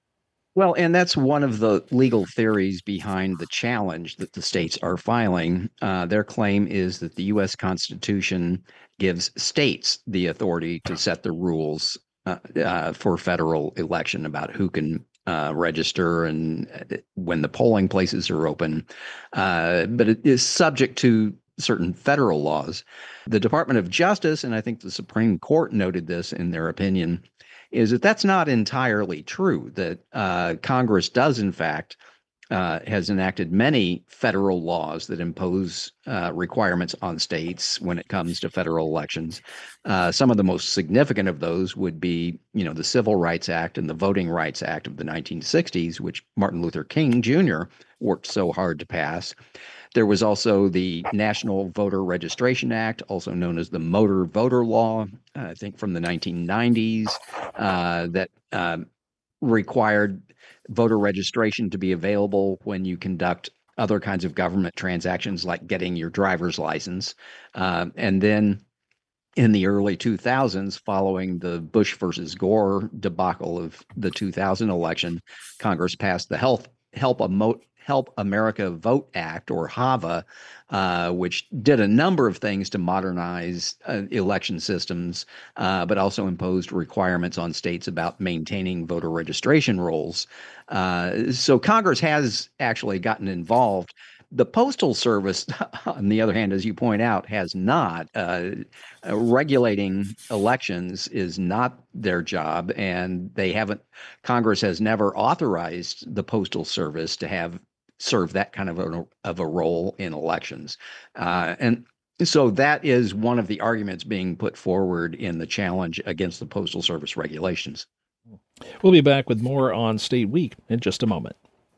Speaker 19: Well, and that's one of the legal theories behind the challenge that the states are filing. Uh, their claim is that the U S Constitution gives states the authority to set the rules uh, uh, for federal election about who can uh, register and when the polling places are open. Uh, but it is subject to certain federal laws. The Department of Justice, and I think the Supreme Court noted this in their opinion, is that that's not entirely true, that uh, Congress does, in fact, uh, has enacted many federal laws that impose uh, requirements on states when it comes to federal elections. Uh, some of the most significant of those would be, you know, the Civil Rights Act and the Voting Rights Act of the nineteen sixties, which Martin Luther King Junior worked so hard to pass. There was also the National Voter Registration Act, also known as the Motor Voter Law, uh, I think from the nineteen nineties, uh, that uh, required voter registration to be available when you conduct other kinds of government transactions like getting your driver's license. Uh, and then in the early two thousands, following the Bush versus Gore debacle of the two thousand election, Congress passed the Health Help Emo- Help America Vote Act, or HAVA, uh, which did a number of things to modernize uh, election systems, uh, but also imposed requirements on states about maintaining voter registration rolls. Uh, so Congress has actually gotten involved. The Postal Service, on the other hand, as you point out, has not. Uh, uh, regulating elections is not their job, and they haven't. Congress has never authorized the Postal Service to have serve that kind of a, of a role in elections. Uh, and so that is one of the arguments being put forward in the challenge against the Postal Service regulations.
Speaker 18: We'll be back with more on State Week in just a moment.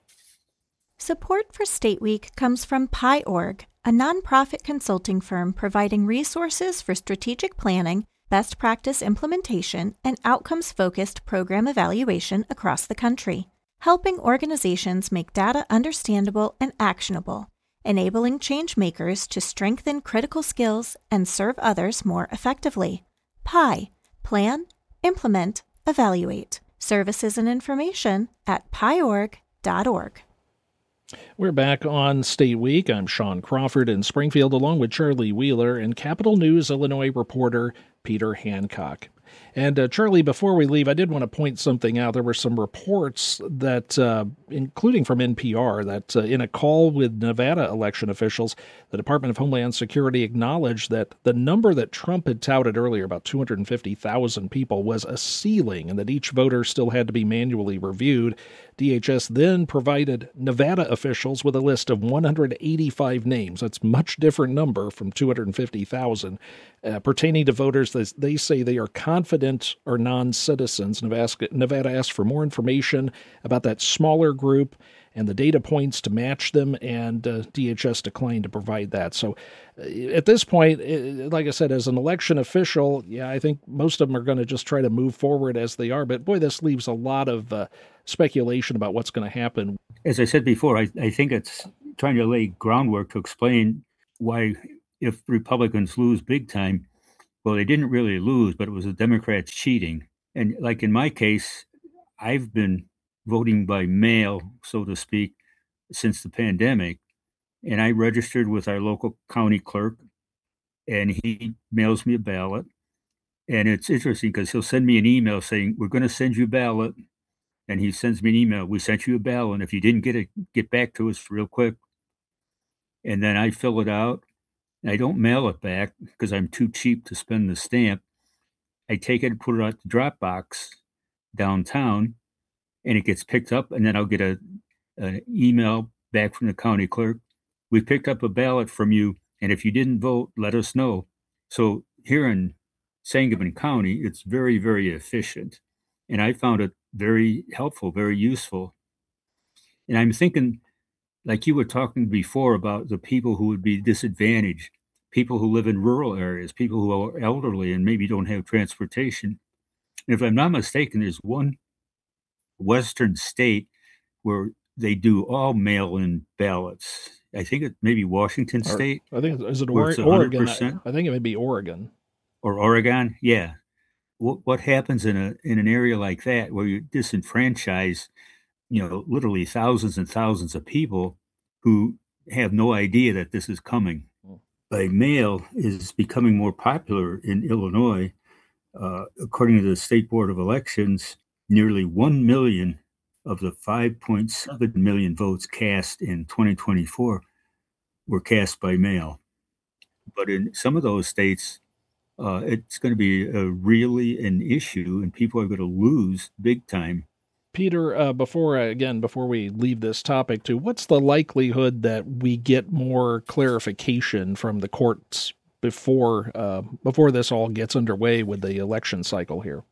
Speaker 16: Support for State Week comes from Pi dot org, a nonprofit consulting firm providing resources for strategic planning, best practice implementation, and outcomes-focused program evaluation across the country, helping organizations make data understandable and actionable, enabling change makers to strengthen critical skills and serve others more effectively. Pi. Plan, implement, evaluate. Services and information at pi org dot org.
Speaker 18: We're back on State Week. I'm Sean Crawford in Springfield, along with Charlie Wheeler and Capitol News Illinois reporter Peter Hancock. And uh, Charlie, before we leave, I did want to point something out. There were some reports that, uh, including from N P R, that uh, in a call with Nevada election officials, the Department of Homeland Security acknowledged that the number that Trump had touted earlier, about two hundred fifty thousand people, was a ceiling and that each voter still had to be manually reviewed. D H S then provided Nevada officials with a list of one hundred eighty-five names. That's a much different number from two hundred fifty thousand, uh, pertaining to voters that they say they are confident resident or non-citizens. Nevada asked for more information about that smaller group and the data points to match them, and uh, D H S declined to provide that. So uh, at this point, it, like I said, as an election official, yeah, I think most of them are going to just try to move forward as they are. But boy, this leaves a lot of uh, speculation about what's going to happen.
Speaker 20: As I said before, I, I think it's trying to lay groundwork to explain why, if Republicans lose big time, well, they didn't really lose, but it was the Democrats cheating. And like in my case, I've been voting by mail, so to speak, since the pandemic. And I registered with our local county clerk, and he mails me a ballot. And it's interesting because he'll send me an email saying, we're going to send you a ballot. And he sends me an email, we sent you a ballot. And if you didn't get it, get back to us real quick. And then I fill it out. I don't mail it back because I'm too cheap to spend the stamp. I take it and put it out the drop box downtown, and it gets picked up, and then I'll get a an email back from the county clerk. We picked up a ballot from you, and if you didn't vote, let us know. So here in Sangamon County, it's very, very efficient, and I found it very helpful, very useful. And I'm thinking, like you were talking before about the people who would be disadvantaged, people who live in rural areas, people who are elderly and maybe don't have transportation. And if I'm not mistaken, there's one Western state where they do all mail-in ballots. I think it may be Washington State.
Speaker 18: Or, I think is it or- Oregon? I, I think it may be Oregon.
Speaker 20: Or Oregon, yeah. What what happens in a in an area like that where you disenfranchise, you know, literally thousands and thousands of people who have no idea that this is coming? By mail is becoming more popular in Illinois. Uh, according to the State Board of Elections, nearly one million of the five point seven million votes cast in twenty twenty-four were cast by mail. But in some of those states, uh, it's going to be a really an issue, and people are going to lose big time.
Speaker 18: Peter, uh, before again, before we leave this topic, too, what's the likelihood that we get more clarification from the courts before uh, before this all gets underway with the election cycle here?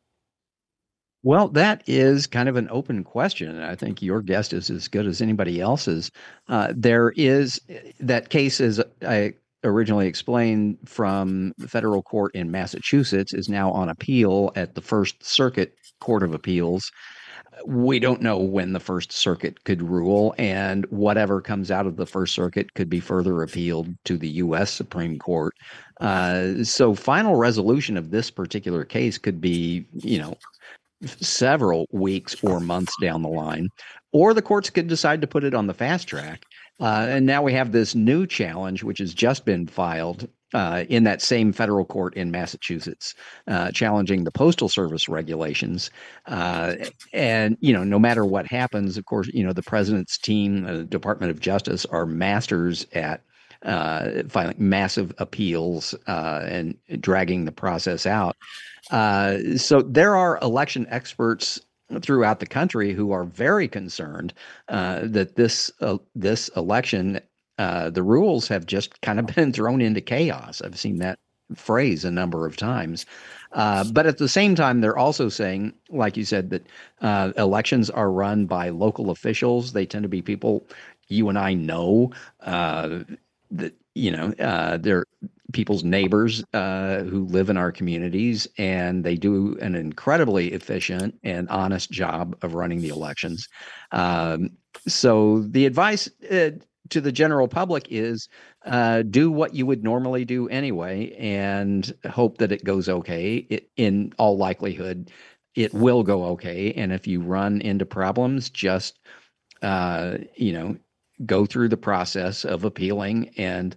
Speaker 19: Well, that is kind of an open question. I think your guess is as good as anybody else's. Uh, there is that case, as I originally explained, from the federal court in Massachusetts, is now on appeal at the First Circuit Court of Appeals. We don't know when the First Circuit could rule, and whatever comes out of the First Circuit could be further appealed to the U S Supreme Court. Uh, so final resolution of this particular case could be, you know, several weeks or months down the line, or the courts could decide to put it on the fast track. Uh, and now we have this new challenge, which has just been filed uh, in that same federal court in Massachusetts, uh, challenging the Postal Service regulations. Uh, and, you know, no matter what happens, of course, you know, the president's team, the Department of Justice, are masters at uh, filing massive appeals uh, and dragging the process out. Uh, so there are election experts throughout the country who are very concerned uh, that this uh, this election, uh, the rules have just kind of been thrown into chaos. I've seen that phrase a number of times. Uh, but at the same time, they're also saying, like you said, that uh, elections are run by local officials. They tend to be people you and I know, uh, that, you know, uh, they're people's neighbors uh, who live in our communities, and they do an incredibly efficient and honest job of running the elections. Um, so the advice uh, to the general public is uh, do what you would normally do anyway and hope that it goes okay. It, in all likelihood, it will go okay. And if you run into problems, just, uh, you know, go through the process of appealing and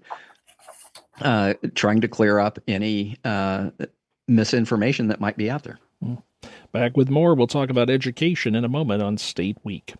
Speaker 19: uh, trying to clear up any uh, misinformation that might be out there.
Speaker 18: Back with more. We'll talk about education in a moment on State Week.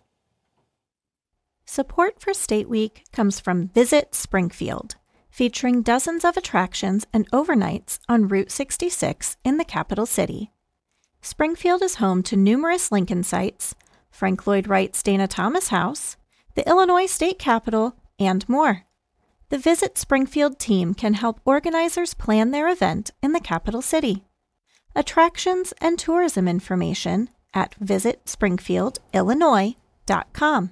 Speaker 16: Support for State Week comes from Visit Springfield, featuring dozens of attractions and overnights on Route sixty-six in the capital city. Springfield is home to numerous Lincoln sites, Frank Lloyd Wright's Dana Thomas House, the Illinois State Capitol, and more. The Visit Springfield team can help organizers plan their event in the capital city. attractions and tourism information at visit springfield illinois dot com.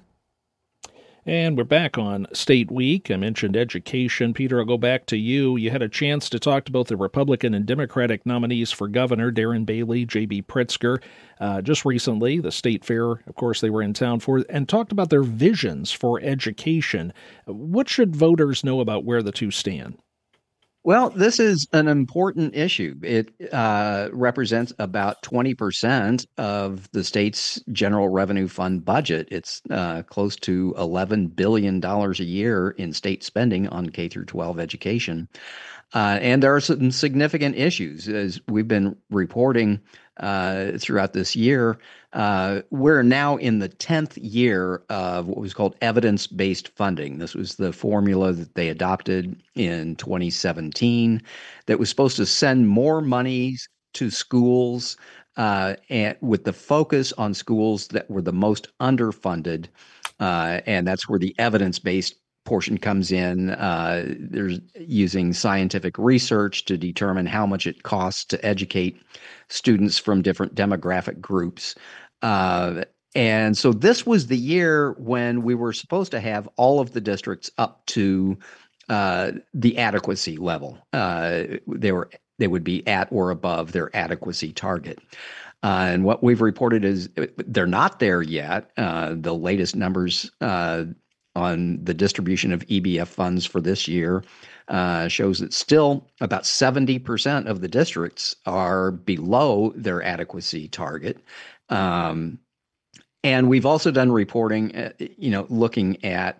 Speaker 18: And we're back on State Week. I mentioned education. Peter, I'll go back to you. You had a chance to talk to both the Republican and Democratic nominees for governor, Darren Bailey, J B Pritzker, uh, just recently. The state fair, of course, they were in town for, and talked about their visions for education. What should voters know about where the two stand?
Speaker 19: Well, this is an important issue. It uh, represents about twenty percent of the state's general revenue fund budget. It's uh, close to eleven billion dollars a year in state spending on K through twelve education. Uh, and there are some significant issues. As we've been reporting uh, throughout this year, uh, we're now in the tenth year of what was called evidence-based funding. This was the formula that they adopted in twenty seventeen that was supposed to send more monies to schools uh, and with the focus on schools that were the most underfunded. Uh, and that's where the evidence-based portion comes in. Uh, there's using scientific research to determine how much it costs to educate students from different demographic groups. Uh, and so this was the year when we were supposed to have all of the districts up to uh, the adequacy level. Uh, they were they would be at or above their adequacy target. Uh, and what we've reported is they're not there yet. Uh, the latest numbers uh, on the distribution of E B F funds for this year uh, shows that still about seventy percent of the districts are below their adequacy target. Um, and we've also done reporting, uh, you know, looking at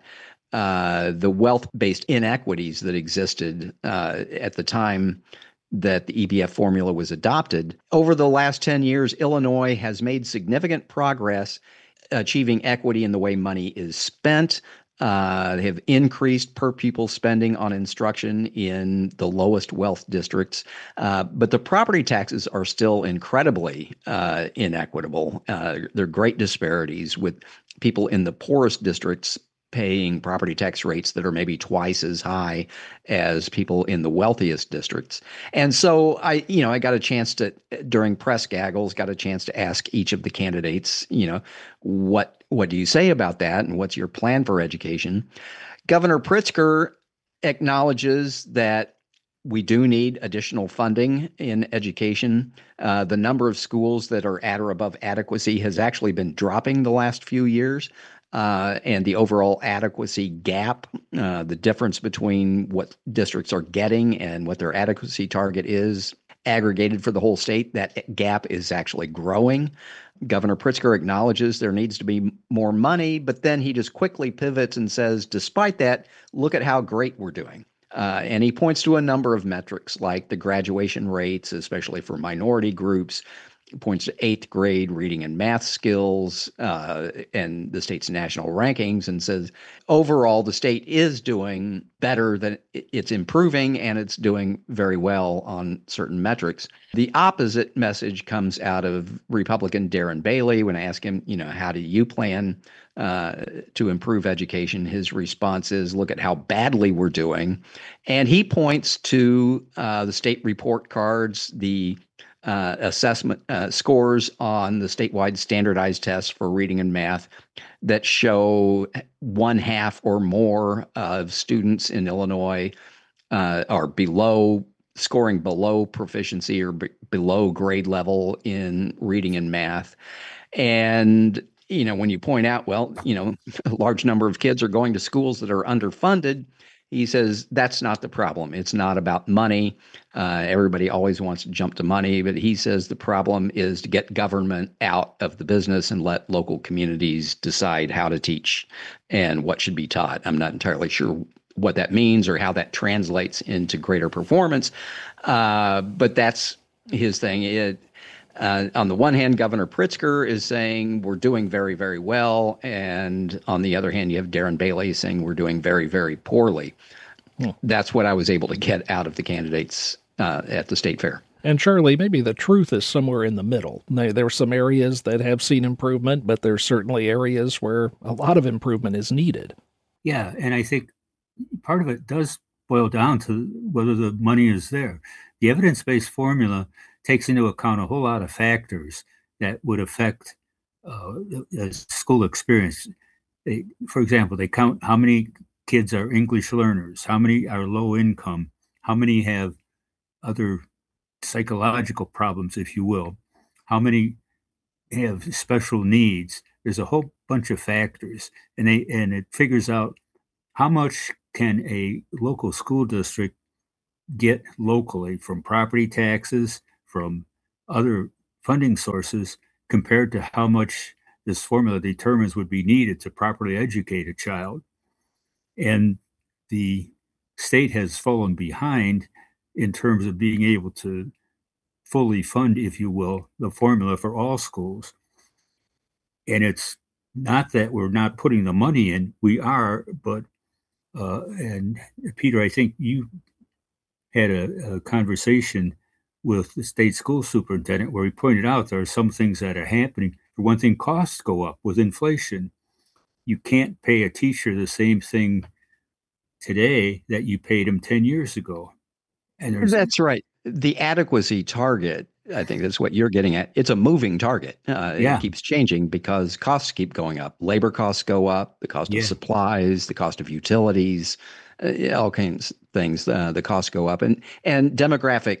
Speaker 19: uh, the wealth-based inequities that existed uh, at the time that the E B F formula was adopted. Over the last ten years, Illinois has made significant progress achieving equity in the way money is spent. Uh, they have increased per pupil spending on instruction in the lowest wealth districts, uh, but the property taxes are still incredibly uh, inequitable. Uh, there are great disparities with people in the poorest districts paying property tax rates that are maybe twice as high as people in the wealthiest districts. And so I, you know, I got a chance to, during press gaggles, got a chance to ask each of the candidates, you know, what, what do you say about that? And what's your plan for education? Governor Pritzker acknowledges that we do need additional funding in education. Uh, the number of schools that are at or above adequacy has actually been dropping the last few years. Uh, and the overall adequacy gap, uh, the difference between what districts are getting and what their adequacy target is, aggregated for the whole state, that gap is actually growing. Governor Pritzker acknowledges there needs to be more money, but then he just quickly pivots and says, despite that, look at how great we're doing. Uh, and he points to a number of metrics like the graduation rates, especially for minority groups. Points to eighth grade reading and math skills uh, and the state's national rankings, and says overall the state is doing better, than it's improving, and it's doing very well on certain metrics. The opposite message comes out of Republican Darren Bailey. When I ask him, you know, how do you plan uh, to improve education? His response is, look at how badly we're doing. And he points to uh, the state report cards, the Uh, assessment uh, scores on the statewide standardized tests for reading and math that show one half or more of students in Illinois uh, are below, scoring below proficiency or b- below grade level in reading and math. And, you know, when you point out, well, you know, a large number of kids are going to schools that are underfunded, he says that's not the problem. It's not about money. Uh, everybody always wants to jump to money, but he says the problem is to get government out of the business and let local communities decide how to teach and what should be taught. I'm not entirely sure what that means or how that translates into greater performance, uh, but that's his thing. It, Uh, on the one hand, Governor Pritzker is saying we're doing very, very well. And on the other hand, you have Darren Bailey saying we're doing very, very poorly. Hmm. That's what I was able to get out of the candidates uh, at the state fair.
Speaker 18: And Charlie, maybe the truth is somewhere in the middle. There are some areas that have seen improvement, but there's certainly areas where a lot of improvement is needed.
Speaker 20: Yeah, and I think part of it does boil down to whether the money is there. The evidence-based formula takes into account a whole lot of factors that would affect uh, the school experience. They, for example, they count how many kids are English learners, how many are low income, how many have other psychological problems, if you will, how many have special needs. There's a whole bunch of factors, and they and it figures out how much can a local school district get locally from property taxes, from other funding sources, compared to how much this formula determines would be needed to properly educate a child. And the state has fallen behind in terms of being able to fully fund, if you will, the formula for all schools. And it's not that we're not putting the money in, we are, but, uh, and Peter, I think you had a, a conversation with the state school superintendent where he pointed out there are some things that are happening. For one thing, costs go up with inflation. You can't pay a teacher the same thing today that you paid him ten years ago.
Speaker 19: And that's right. The adequacy target, I think that's what you're getting at. It's a moving target. Uh,
Speaker 20: yeah.
Speaker 19: It keeps changing because costs keep going up. Labor costs go up, the cost
Speaker 20: yeah.
Speaker 19: of supplies, the cost of utilities, uh, all kinds of things. Uh, the costs go up. And, and demographic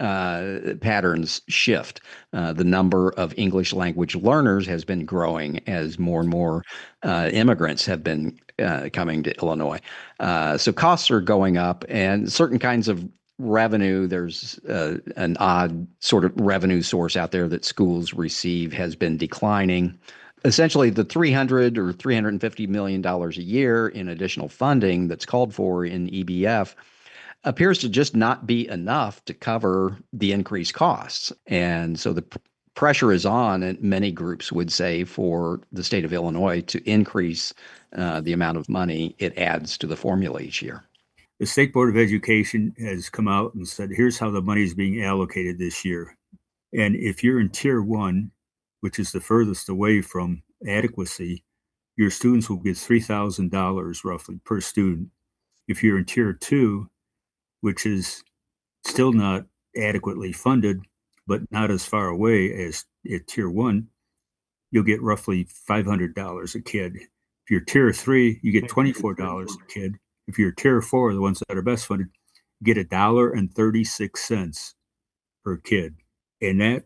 Speaker 19: uh, patterns shift. Uh, the number of English language learners has been growing as more and more uh, immigrants have been uh, coming to Illinois. Uh, so costs are going up, and certain kinds of revenue, there's uh, an odd sort of revenue source out there that schools receive has been declining. Essentially, the three hundred or three hundred fifty million dollars a year in additional funding that's called for in E B F appears to just not be enough to cover the increased costs. And so the pr- pressure is on, and many groups would say, for the state of Illinois to increase uh, the amount of money it adds to the formula each year.
Speaker 20: The State Board of Education has come out and said, here's how the money is being allocated this year. And if you're in tier one, which is the furthest away from adequacy, your students will get three thousand dollars roughly per student. If you're in tier two, which is still not adequately funded, but not as far away as at tier one, you'll get roughly five hundred dollars a kid. If you're tier three, you get twenty-four dollars a kid. If you're tier four, the ones that are best funded, get a dollar and thirty-six cents per kid. And that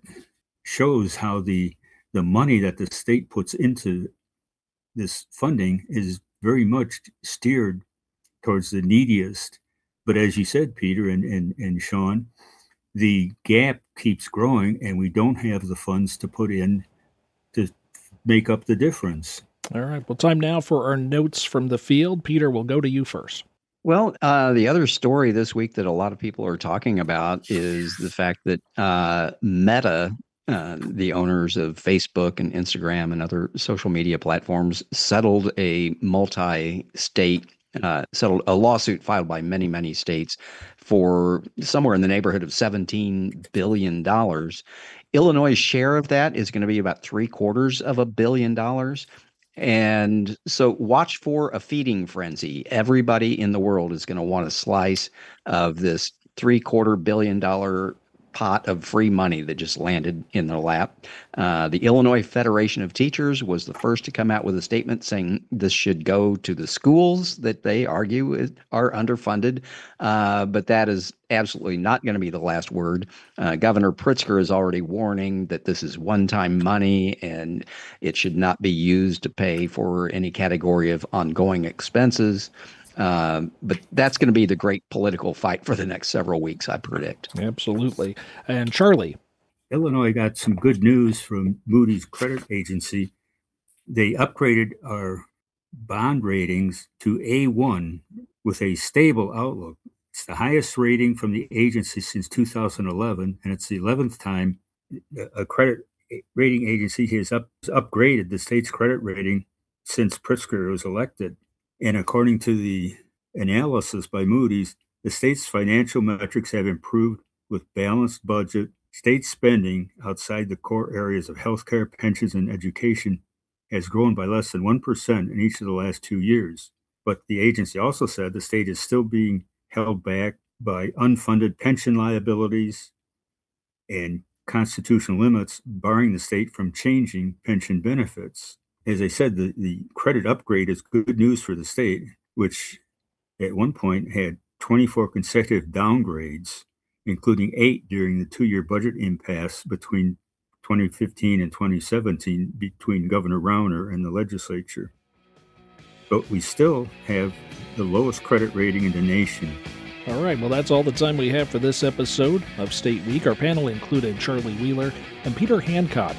Speaker 20: shows how the the money that the state puts into this funding is very much steered towards the neediest. But as you said, Peter and, and, and Sean, the gap keeps growing, and we don't have the funds to put in to make up the difference.
Speaker 18: All right. Well, time now for our notes from the field. Peter, we'll go to you first.
Speaker 19: Well, uh, the other story this week that a lot of people are talking about is the fact that uh, Meta, uh, the owners of Facebook and Instagram and other social media platforms, settled a multi-state, uh, settled a lawsuit filed by many, many states for somewhere in the neighborhood of seventeen billion dollars. Illinois' share of that is going to be about three quarters of a billion dollars. And so watch for a feeding frenzy. Everybody in the world is going to want a slice of this three quarter billion dollar pot of free money that just landed in their lap. Uh, the Illinois Federation of Teachers was the first to come out with a statement saying this should go to the schools that they argue are underfunded. Uh, but that is absolutely not going to be the last word. Uh, Governor Pritzker is already warning that this is one-time money and it should not be used to pay for any category of ongoing expenses. Uh, but that's going to be the great political fight for the next several weeks, I predict.
Speaker 18: Absolutely. And Charlie?
Speaker 20: Illinois got some good news from Moody's credit agency. They upgraded our bond ratings to A one with a stable outlook. It's the highest rating from the agency since two thousand eleven, and it's the eleventh time a credit rating agency has up, upgraded the state's credit rating since Pritzker was elected. And according to the analysis by Moody's, the state's financial metrics have improved with balanced budget. State spending outside the core areas of healthcare, pensions, and education has grown by less than one percent in each of the last two years. But the agency also said the state is still being held back by unfunded pension liabilities, and constitutional limits barring the state from changing pension benefits. As I said, the, the credit upgrade is good news for the state, which at one point had twenty-four consecutive downgrades, including eight during the two-year budget impasse between twenty fifteen and twenty seventeen between Governor Rauner and the legislature. But we still have the lowest credit rating in the nation.
Speaker 18: All right, well, that's all the time we have for this episode of State Week. Our panel included Charlie Wheeler and Peter Hancock,